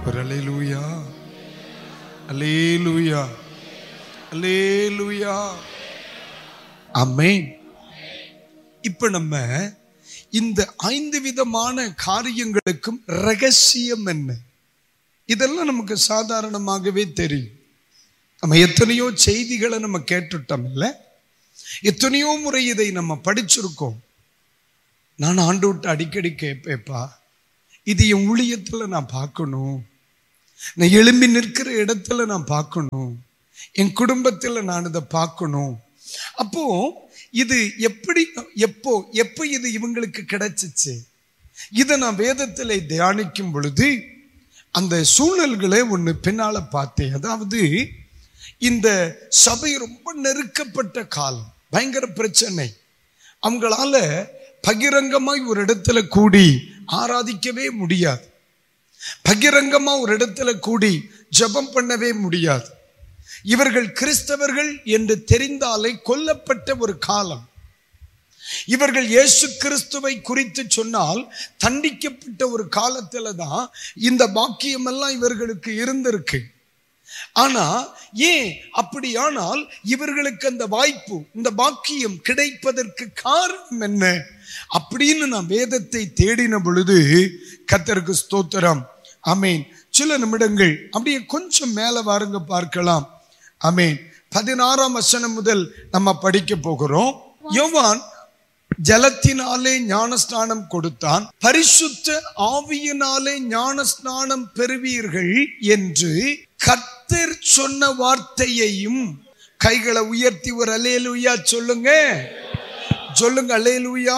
ஒரு அல்லேலூயா, அல்லேலூயா, அல்லேலூயா, ஆமென். இப்ப நம்ம இந்த 5 விதமான காரியங்களுக்கும் ரகசியம் என்ன? இதெல்லாம் நமக்கு சாதாரணமாகவே தெரியும். நம்ம எத்தனையோ செய்திகளை நம்ம கேட்டுட்டோம் இல்ல, எத்தனையோ முறை இதை நம்ம படிச்சிருக்கோம். நான் ஆண்டவர்ட்ட அடிக்கடி கேட்பேப்பா, இது என் ஊழியத்துல நான் பார்க்கணும், நான் எழும்பி நிற்கிற இடத்துல நான் பார்க்கணும், என் குடும்பத்துல நான் இதை பார்க்கணும். அப்போ இது எப்படி எப்போ இது இவங்களுக்கு கிடைச்சிச்சு? இதை நான் வேதத்தில் தியானிக்கும் பொழுது அந்த சூழல்களை ஒன்று பின்னால பார்த்தேன். அதாவது இந்த சபை ரொம்ப நெருக்கப்பட்ட காலம், பயங்கர பிரச்சனை. அவங்களால பகிரங்கமாய் ஒரு இடத்துல கூடி ஆராதிக்கவே முடியாது, பகிரங்கமா ஒரு இடத்துல கூடி ஜெபம் பண்ணவே முடியாது. இவர்கள் கிறிஸ்தவர்கள் என்று தெரிந்தாலே கொல்லப்பட்ட ஒரு காலம். இவர்கள் இயேசு கிறிஸ்துவை குறித்து சொன்னால் தண்டிக்கப்பட்ட ஒரு காலத்துல தான் இந்த பாக்கியம் எல்லாம் இவர்களுக்கு இருந்திருக்கு. ஆனா ஏன் அப்படியானால் இவர்களுக்கு அந்த வாய்ப்பு, இந்த பாக்கியம் கிடைப்பதற்கு காரணம் என்ன அப்படின்னு நான் வேதத்தை தேடின பொழுது, கர்த்தருக்கு ஸ்தோத்திரம், ஆமென். சில நிமிடங்கள் அப்படியே கொஞ்சம் மேல வாருங்க பார்க்கலாம். ஆமென். 16ஆம் வசனம் முதல் நம்ம படிக்க போகிறோம். யோவான் ஜலத்தினாலே ஞானஸ்நானம் கொடுத்தான், பரிசுத்த ஆவியினாலே ஞானஸ்நானம் பெறுவீர்கள் என்று கர்த்தர் சொன்ன வார்த்தையையும். கைகளை உயர்த்தி ஒரு அல்லேலூயா சொல்லுங்க, சொல்லுங்க அல்லேலூயா,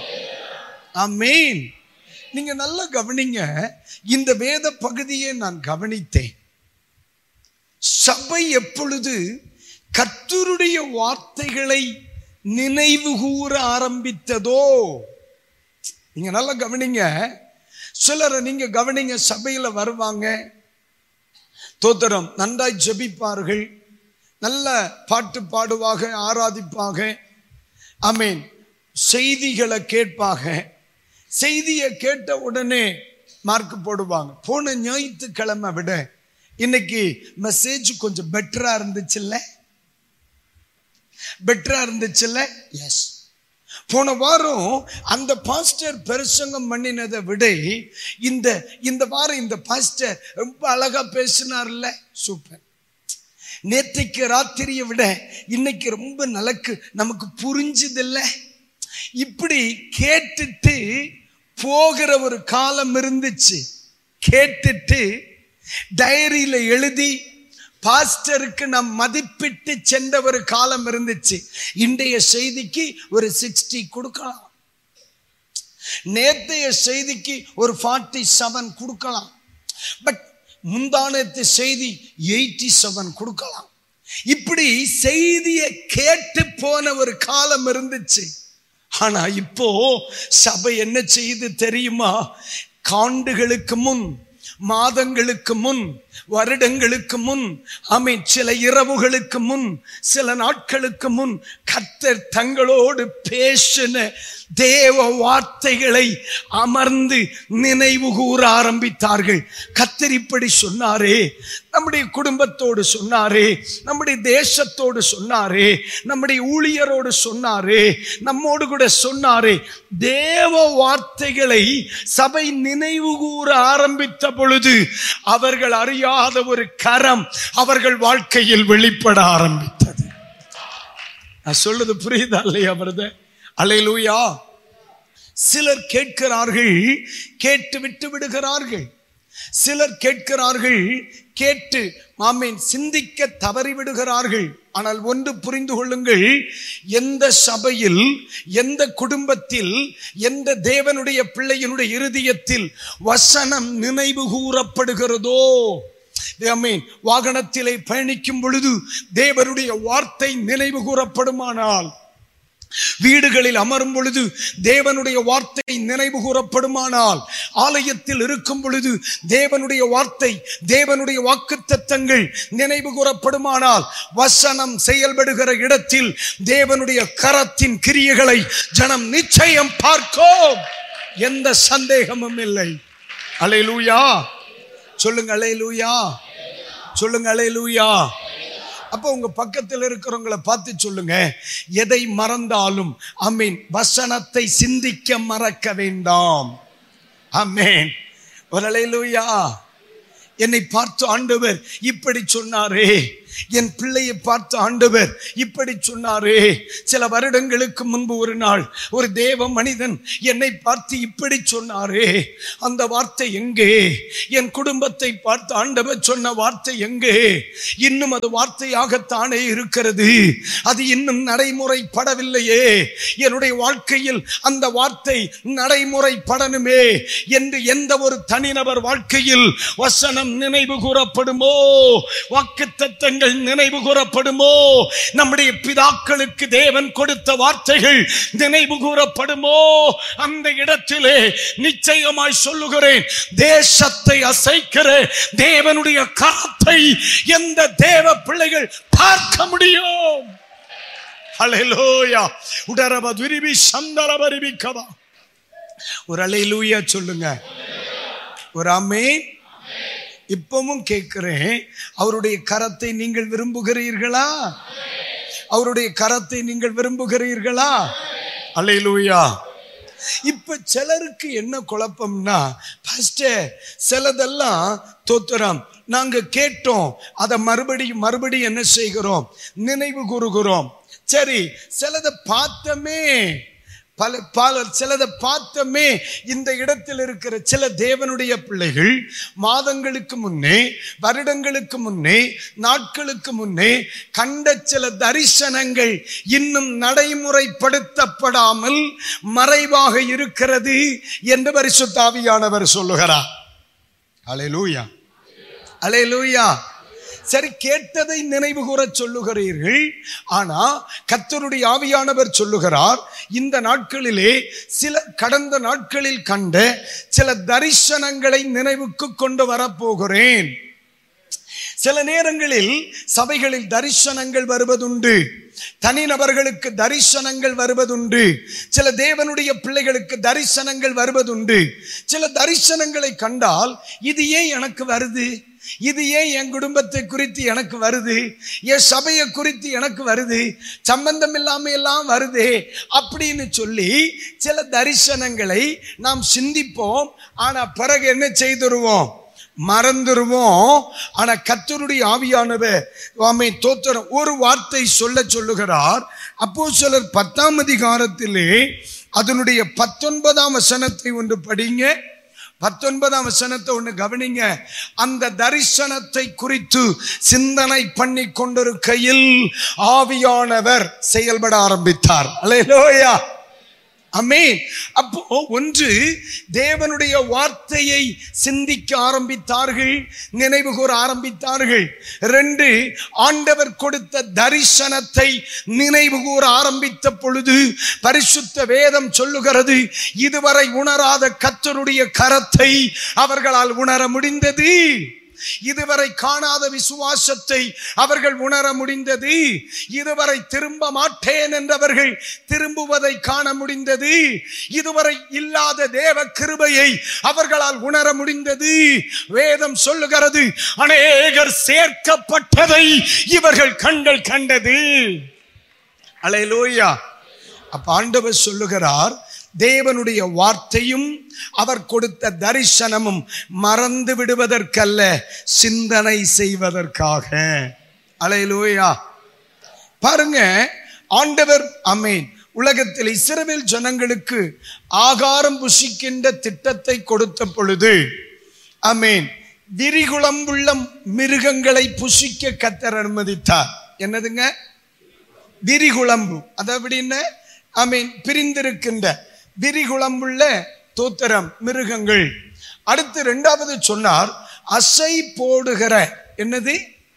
ஆமென். நீங்க நல்லா கவனிங்க, இந்த வேத பகுதியை நான் கவனித்தேன். சபை எப்பொழுது கர்த்தருடைய வார்த்தைகளை நினைவு கூற ஆரம்பித்ததோ, நீங்க நல்லா கவனிங்க. சிலரை நீங்க கவனிங்க, சபையில வருவாங்க, தோத்திரம் நன்றாய் ஜெபிப்பார்கள், நல்ல பாட்டு பாடுவாங்க, ஆராதிப்பாங்க, ஆமென். செய்திகளை கேட்பாங்க, செய்தியை கேட்ட உடனே மார்க் போடுவாங்க. போன ஞாயிற்றுக்கிழமை விட இன்னைக்கு மெசேஜ் கொஞ்சம் பெட்டரா இருந்துச்சுல்ல, பெட்டரா இருந்துச்சுல்ல. எஸ், போன வாரம் அந்த பாஸ்டர் பிரசங்கம் பண்ணினதை விட இந்த வாரம் இந்த பாஸ்டர் ரொம்ப அழகா பேசினார்ல, சூப்பர். நேற்றைக்கு ராத்திரியை விட இன்னைக்கு ரொம்ப நமக்கு புரிஞ்சதில்ல. இப்படி கேட்டுட்டு போகிற ஒரு காலம் இருந்துச்சு. கேட்டுட்டு டைரியில எழுதி பாஸ்டருக்கு நாம் மதிப்பிட்டு சென்ற ஒரு காலம் இருந்துச்சு. இன்றைய செய்திக்கு ஒரு 60 கொடுக்கலாம், நேற்றைய செய்திக்கு ஒரு 47 கொடுக்கலாம், பட் முந்தானத்து செய்தி 87 கொடுக்கலாம். இப்படி செய்தியை கேட்டு போன ஒரு காலம் இருந்துச்சு. ஆனா இப்போ சபை என்ன செய்து தெரியுமா? ஆண்டுகளுக்கு முன், மாதங்களுக்கு முன், வருடங்களுக்கு முன், ஆமென், சில இரவுகளுக்கு முன், சில நாட்களுக்கு முன் கர்த்தர் தங்களோடு பேசின தேவ வார்த்தைகளை அமர்ந்து நினைவு கூற ஆரம்பித்தார்கள். கர்த்தர் இப்படி சொன்னாரே, நம்முடைய குடும்பத்தோடு சொன்னாரே, நம்முடைய தேசத்தோடு சொன்னாரே, நம்முடைய ஊழியரோடு சொன்னாரே, நம்மோடு கூட சொன்னாரே. தேவ வார்த்தைகளை சபை நினைவு கூற ஆரம்பித்த பொழுது அவர்கள் அறியாத ஒரு கரம் அவர்கள் வாழ்க்கையில் வெளிப்பட ஆரம்பித்தது. நான் சொல்றது புரியுதா இல்லையா பிரதர்? அல்லேலூயா. சிலர் கேட்கிறார்கள், கேட்டு விட்டு விடுகிறார்கள். சிலர் கேட்கிறார்கள், கேட்டு ஆமென் சிந்திக்க தவறி விடுகிறார்கள். ஆனால் ஒன்று புரிந்து கொள்ளுங்கள், எந்த சபையில், எந்த குடும்பத்தில், எந்த தேவனுடைய பிள்ளையினுடைய இருதயத்தில் வசனம் நினைவு கூறப்படுகிறதோ, ஆமென், வாகனத்திலே பயணிக்கும் பொழுது தேவனுடைய வார்த்தை நினைவு கூறப்படுமானால், வீடுகளில் அமரும் பொழுது தேவனுடைய வார்த்தை நினைவு கூறப்படுமானால், ஆலயத்தில் இருக்கும் பொழுது தேவனுடைய வார்த்தை, தேவனுடைய வாக்குத்தத்தங்கள் நினைவு கூறப்படுமானால், வசனம் செயல்படுகிற இடத்தில் தேவனுடைய கரத்தின் கிரியைகளை ஜனம் நிச்சயம் பார்க்கும், எந்த சந்தேகமும் இல்லை. அல்லேலூயா, சொல்லுங்க அல்லேலூயா, சொல்லுங்க அல்லேலூயா. அப்போ உங்க பக்கத்தில் இருக்கிறவங்களை பார்த்து சொல்லுங்க, எதை மறந்தாலும் ஆமென் வசனத்தை சிந்திக்க மறக்க வேண்டாம். ஆமென். ஒரு அல்லேலூயா. என்னை பார்த்து ஆண்டவர் இப்படி சொன்னாரே, என் பிள்ளையை பார்த்து ஆண்டவர் இப்படி சொன்னாரே. சில வருடங்களுக்கு முன்பு ஒரு நாள் ஒரு தேவ மனிதன் என்னை பார்த்து இப்படி சொன்னாரே, அந்த வார்த்தை எங்கே? என் குடும்பத்தை பார்த்து ஆண்டவர் சொன்ன வார்த்தை எங்கே? இன்னும் அது வார்த்தையாகத்தானே இருக்கிறது, அது இன்னும் நடைமுறைப்படவில்லையே. என்னுடைய வாழ்க்கையில் அந்த வார்த்தை நடைமுறைப்படணுமே என்று எந்த ஒரு தனிநபர் வாழ்க்கையில் வசனம் நினைவு கூறப்படுமோ, வாக்குத்தத்தங்கள் நினைவு கூறப்படுமோ, நம்முடைய பிதாக்களுக்கு தேவன் கொடுத்த வார்த்தைகள் நினைவு கூறப்படுமோ, அந்த இடத்திலே நிச்சயமாய் சொல்லுகிறேன், தேசத்தை அசைக்கிற தேவனுடைய கரத்தை எந்த தேவ பிள்ளைகள் பார்க்க முடியும். ஹல்லேலூயா. உடரப துரிபி சந்தரபரிபிக்கவா. ஒரு அல்லேலூயா சொல்லுங்க, ஒரு ஆமென். இப்பவும் கேட்கிறேன், அவருடைய கரத்தை நீங்கள் விரும்புகிறீர்களா? அவருடைய கரத்தை நீங்கள் விரும்புகிறீர்களா? அல்லேலூயா. இப்ப சிலருக்கு என்ன குழப்பம்னா, பாஸ்டர் சிலதெல்லாம் தோத்திரம் நாங்க கேட்டோம், அதை மறுபடியும் என்ன செய்கிறோம்? நினைவு கூறுகிறோம். சரி, சிலதை பார்த்தமே, சிலதை பார்த்தமே. இந்த இடத்தில் இருக்கிற சில தேவனுடைய பிள்ளைகள் மாதங்களுக்கு முன்னே, வருடங்களுக்கு முன்னே, நாட்களுக்கு முன்னே கண்ட சில தரிசனங்கள் இன்னும் நடைமுறைப்படுத்தப்படாமல் மறைவாக இருக்கிறது என்று பரிசுத்த ஆவியானவர் சொல்லுகிறார். அல்லேலூயா, அல்லேலூயா. சரி, கேட்டதை நினைவு கூற சொல்லுகிறீர்கள். ஆனா கர்த்தருடைய ஆவியானவர் சொல்லுகிறார், இந்த நாட்களிலே சில கடந்த நாட்களில் கண்ட சில தரிசனங்களை நினைவுக்கு கொண்டு வரப்போகிறேன். சில நேரங்களில் சபைகளில் தரிசனங்கள் வருவதுண்டு, தனிநபர்களுக்கு தரிசனங்கள் வருவதுண்டு, சில தேவனுடைய பிள்ளைகளுக்கு தரிசனங்கள் வருவதுண்டு. சில தரிசனங்களை கண்டால், இது ஏன் எனக்கு வருது, இது ஏன் என் குடும்பத்தை குறித்து எனக்கு வருது, என் சபையை குறித்து எனக்கு வருது, சம்பந்தம் இல்லாம எல்லாம் வருதே அப்படின்னு சொல்லி சில தரிசனங்களை நாம் சிந்திப்போம். ஆனா பிறகு என்ன செய்துருவோம்? மறந்துருவோம். ஆனா கர்த்தருடைய ஆவியானவர் ஆமென் தோத்திரம் ஒரு வார்த்தை சொல்லுகிறார். அப்போஸ்தலர் 10ஆம் அதிகாரத்திலே அதனுடைய 19ஆம் வசனத்தை ஒன்று படிங்க. 19ஆம் வசனத்தை ஒன்று கவனிங்க. அந்த தரிசனத்தை குறித்து சிந்தனை பண்ணி கொண்டிருக்கையில் ஆவியானவர் செயல்பட ஆரம்பித்தார். அல்லேலூயா, ஆமென். அப்போ ஒன்று, தேவனுடைய வார்த்தையை சிந்திக்க ஆரம்பித்தார்கள், நினைவு கூற ஆரம்பித்தார்கள். 2, ஆண்டவர் கொடுத்த தரிசனத்தை நினைவு கூற ஆரம்பித்த பொழுது பரிசுத்த வேதம் சொல்லுகிறது, இதுவரை உணராத கர்த்தருடைய கரத்தை அவர்களால் உணர முடிந்தது. இதுவரை காணாத விசுவாசத்தை அவர்கள் உணர முடிந்தது. இதுவரை திரும்ப மாட்டேன் என்றவர்கள் திரும்புவதை காண முடிந்தது. இதுவரை இல்லாத தேவ கிருபையை அவர்களால் உணர முடிந்தது. வேதம் சொல்லுகிறது, அநேகர் சேர்க்கப்பட்டதை இவர்கள் கண்கள் கண்டது. அல்லேலூயா. அப்ப ஆண்டவர் சொல்லுகிறார், தேவனுடைய வார்த்தையும் அவர் கொடுத்த தரிசனமும் மறந்து விடுவதற்கல்ல, சிந்தனை செய்வதற்காக. அல்லேலூயா. பாருங்க, ஆண்டவர் ஆமென் உலகத்தில் இஸ்ரவேல் ஜனங்களுக்கு ஆகாரம் புசிக்கின்ற திட்டத்தை கொடுத்த பொழுது ஆமென் விரிகுளம்புள்ள மிருகங்களை புசிக்க கர்த்தர் அனுமதித்தார். என்னதுங்க? விரிகுளம்பு. அதாவது என்ன? ஆமென் பிரிந்திருக்கின்ற விரிகுளம்புள்ள தோத்திரம் மிருகங்கள். அடுத்து 2வது சொன்னார், அசை போடுகிற. என்னது?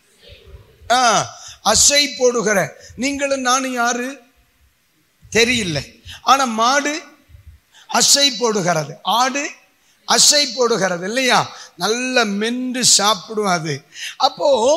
அசை போடுகிற. நீங்களும் நானும் யாரு தெரியல, ஆனா மாடு அசை போடுகிறது, ஆடு அசை போடுகிறது இல்லையா? நல்ல மென்று சாப்பிடும் அது. அப்போ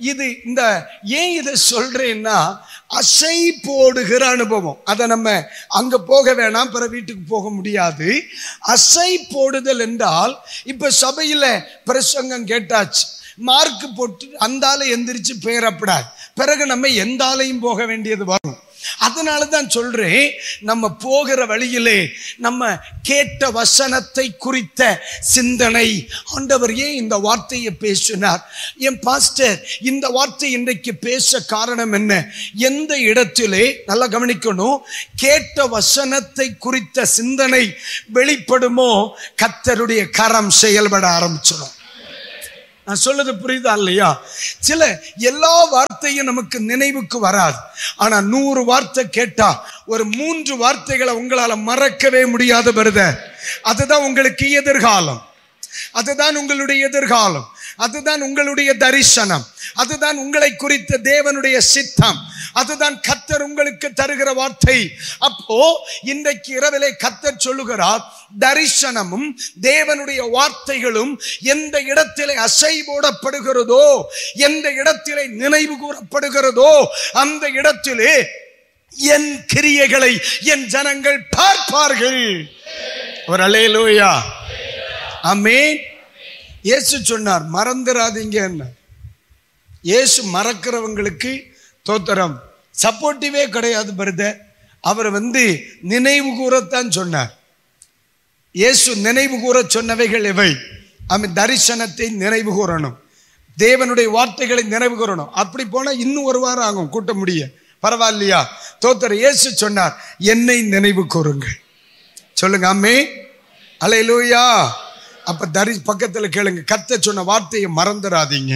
இது இந்த ஏன் இதை சொல்றேன்னா, அசை போடுகிற அனுபவம். அதை நம்ம அங்க போக வேணாம், பிற வீட்டுக்கு போக முடியாது. அசை போடுதல் என்றால், இப்ப சபையில பிரசங்கம் கேட்டாச்சு, மார்க் போட்டு அந்தால எந்திரிச்சு பேரப்படாது, பிறகு நம்ம எந்தாலையும் போக வேண்டியது வரும். அதனாலதான் சொல்றேன், நம்ம போகிற வழியிலே நம்ம கேட்ட வசனத்தை குறித்த சிந்தனை. ஆண்டவர் ஏன் இந்த வார்த்தையை பேசினார்? என் பாஸ்டர் இந்த வார்த்தை இன்றைக்கு பேச காரணம் என்ன? எந்த இடத்திலே நல்லா கவனிக்கணும், கேட்ட வசனத்தை குறித்த சிந்தனை வெளிப்படுமோ கர்த்தருடைய கரம் செயல்பட ஆரம்பிச்சிடும். நான் சொல்றது புரியுதா இல்லையா? சில எல்லா வார்த்தையும் நமக்கு நினைவுக்கு வராது. ஆனா 100 வார்த்தை கேட்டா ஒரு 3 வார்த்தைகளை உங்களால மறக்கவே முடியாத வருத. அதுதான் உங்களுக்கு எதிர்காலம், அதுதான் உங்களுடைய எதிர்காலம், அதுதான் உங்களுடைய தரிசனம், அதுதான் உங்களை குறித்த தேவனுடைய சித்தம், அதுதான் கர்த்தர் உங்களுக்கு தருகிற வார்த்தை. அப்போ இன்றைக்கு இரவிலே கர்த்தர் சொல்லுகிறார், தரிசனமும் தேவனுடைய வார்த்தைகளும் எந்த இடத்திலே அசை போடப்படுகிறதோ, எந்த இடத்திலே நினைவு கூறப்படுகிறதோ, அந்த இடத்திலே என் கிரியைகளை என் ஜனங்கள் பார்ப்பார்கள். ஒரு அல்லேலூயா, ஆமென். இயேசு சொன்னார், மறந்துடாதீங்க. என்ன இயேசு மறக்கிறவங்களுக்கு தோத்திரம், சப்போர்ட்டிவே கிடையாது பிரதர். அவர் நினைவு கூறத்தான் சொன்னார். இயேசு நினைவு கூற சொன்னவைகள் எவை? அவன் தரிசனத்தை நினைவு கூறணும், தேவனுடைய வார்த்தைகளை நினைவு கூறணும். அப்படி போனா இன்னும் 1 வாரம் ஆகும் கூட்ட முடிய, பரவாயில்லையா? தோத்திரம். இயேசு சொன்னார், என்னை நினைவு கூறுங்கள். சொல்லுங்க ஆமென், அல்லேலூயா. அப்ப பக்கத்துல கேளுங்க, கர்த்தர் சொன்ன வார்த்தையை மறந்துடாதீங்க.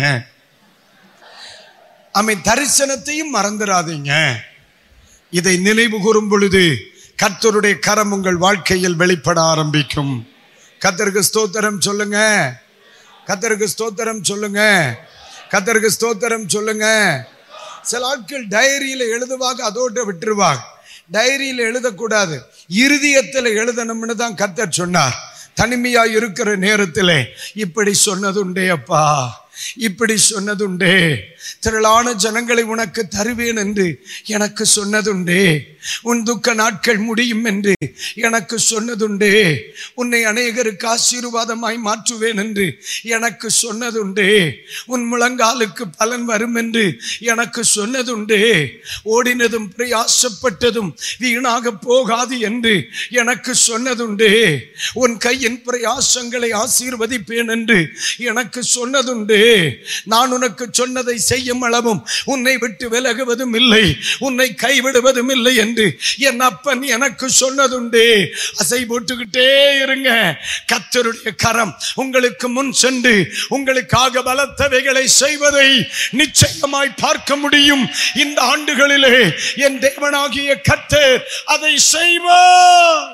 ஆமென். தரிசனத்தையும் மறந்துடாதீங்க. இதை நினைவு கூறும் பொழுது கர்த்தருடைய கரம் உங்கள் வாழ்க்கையில் வெளிப்பட ஆரம்பிக்கும். கர்த்தருக்கு ஸ்தோத்திரம் சொல்லுங்க, கர்த்தருக்கு ஸ்தோத்திரம் சொல்லுங்க, கர்த்தருக்கு ஸ்தோத்திரம் சொல்லுங்க. சில ஆட்கள் டைரியில எழுதுவாங்க, அதோட விட்டுருவாங்க. டைரியில எழுதக்கூடாது, இருதயத்தில் எழுதணும்னு தான் கர்த்தர் சொன்னார். தனிமையா இருக்கிற நேரத்திலே இப்படி சொன்னதுண்டே அப்பா, இப்படி சொன்னதுண்டே, திரளான ஜனங்களை உனக்கு தருவேன் என்று எனக்கு சொன்னதுண்டே, உன் துக்க நாட்கள் முடியும் என்று எனக்கு சொன்னதுண்டே, உன்னை அநேகருக்கு ஆசீர்வாதமாய் மாற்றுவேன் என்று எனக்கு சொன்னதுண்டே, உன் முழங்காலுக்கு பலன் வரும் என்று எனக்கு சொன்னதுண்டே, ஓடினதும் பிரயாசப்பட்டதும் வீணாக போகாது என்று எனக்கு சொன்னதுண்டே, உன் கையின் பிரயாசங்களை ஆசீர்வதிப்பேன் என்று எனக்கு சொன்னதுண்டே, நான் உனக்கு சொன்னதை செய்யும் அளவும் உன்னை விட்டு விலகுவதும் இல்லை, உன்னை கைவிடுவதும் இல்லை என்று என் அப்பன் எனக்கு சொன்னதுண்டே. அசை போட்டுக்கிட்டே இருங்க. கர்த்தருடைய கரம் உங்களுக்கு முன் சென்று உங்களுக்காக பலத்தவைகளை செய்வதை நிச்சயமாய் பார்க்க முடியும். இந்த ஆண்டுகளிலே என் தேவனாகிய கர்த்தர் அதை செய்வார்.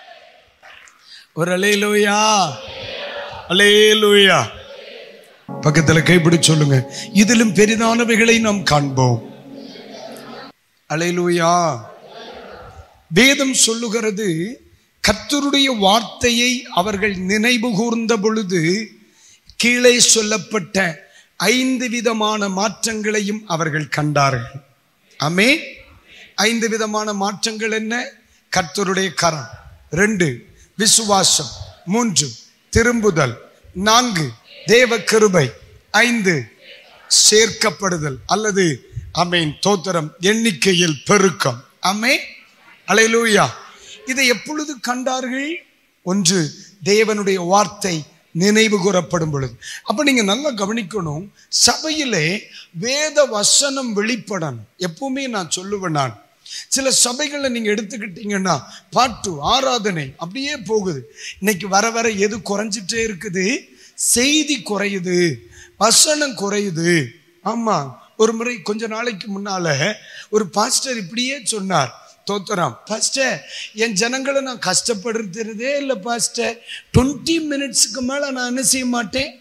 ஒரு அல்லேலூயா, அல்லேலூயா. பக்கத்துல கைப்பிடி சொல்லுங்க, இதிலும் பெரிதானவைகளை நாம் காண்போம். அல்லேலூயா. வேதம் சொல்லுகிறது, கர்த்தருடைய வார்த்தையை அவர்கள் நினைவு கூர்ந்த பொழுது கீழே சொல்லப்பட்ட 5 விதமான மாற்றங்களையும் அவர்கள் கண்டார்கள். ஆமென். 5 விதமான மாற்றங்கள் என்ன? கர்த்தருடைய கரம், 2 விசுவாசம், 3 திரும்புதல், 4 தேவ கிருபை, 5 சேர்க்கப்படுதல் அல்லது ஆமென் தோத்திரம் எண்ணிக்கையில் பெருக்கம். ஆமென், அல்லேலூயா. இதை எப்பொழுது கண்டார்கள்? 1 தேவனுடைய வார்த்தை நினைவு கூறப்படும் பொழுது. அப்ப நீங்க நல்லா கவனிக்கணும், சபையிலே வேத வசனம் வெளிப்படணும். எப்பவுமே நான் சொல்லுவேன், நான் சில சபைகளை நீங்க எடுத்துக்கிட்டீங்கன்னா பாட்டு ஆராதனை அப்படியே போகுது. இன்னைக்கு வர வர எது குறைஞ்சிட்டே இருக்குது? செய்தி குறையுது, வசனம் குறையுது. ஆமா, ஒரு முறை கொஞ்ச நாளைக்கு முன்னால ஒரு பாஸ்டர் இப்படியே சொன்னார், தோத்திரம் பாஸ்டர், என் ஜனங்களை நான் கஷ்டப்படுறதே இல்லை பாஸ்டர், 20 மினிட்ஸுக்கு மேல நான் என்ன செய்ய மாட்டேன்,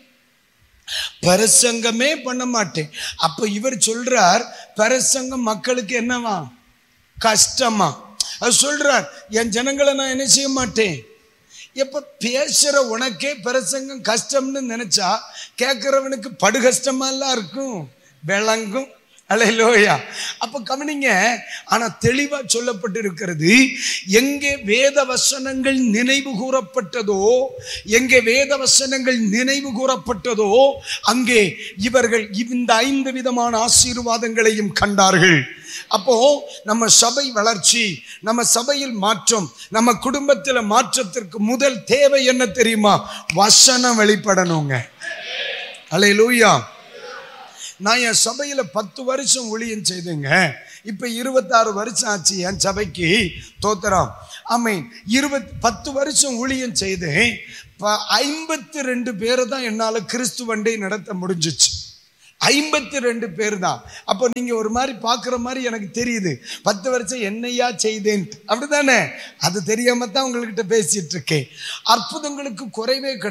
பிரசங்கமே பண்ண மாட்டேன். அப்ப இவர் சொல்றார், பிரசங்கம் மக்களுக்கு என்னவா, கஷ்டமா? அது சொல்றார், என் ஜனங்களை நான் என்ன செய்ய மாட்டேன். எப்ப பேசுற உனக்கே பிரசங்கம் கஷ்டம்னு நினைச்சா கேட்கிறவனுக்கு படு கஷ்டமா எல்லாம் இருக்கும். விளங்கும். அல்லேலூயா. அப்ப கவனிங்க, ஆனா தெளிவா சொல்லப்பட்டிருக்கிறது, எங்கே வேத வசனங்கள் நினைவு கூறப்பட்டதோ, எங்கே வேத வசனங்கள் நினைவு கூறப்பட்டதோ அங்கே இவர்கள் இந்த 5 விதமான ஆசீர்வாதங்களையும் கண்டார்கள். அப்போ நம்ம சபை வளர்ச்சி, நம்ம சபையில் மாற்றம், நம்ம குடும்பத்தில் மாற்றத்திற்கு முதல் தேவை என்ன தெரியுமா? வசனம் வெளிப்படணுங்க. அல்லேலூயா. நான் என் சபையில 10 வருஷம் ஊழியம் செய்தேங்க. இப்ப 26 வருஷம் ஆச்சு என் சபைக்கு. தோத்திரம். ஆமென். 10 வருஷம் ஊழியம் செய்தேன். 52 பேரை தான் என்னால கிறிஸ்துவண்டை நடத்த முடிஞ்சிச்சு. 52 பேர் தான். அப்போ நீங்க ஒரு மாதிரி பாக்குற மாதிரி எனக்கு தெரியுது. 10 வருஷம் என்னையா செய்தேன், அப்படித்தானே? அது தெரியாம தான் உங்ககிட்ட பேசிட்டு இருக்கேன். அற்புதங்களுக்கு குறைவே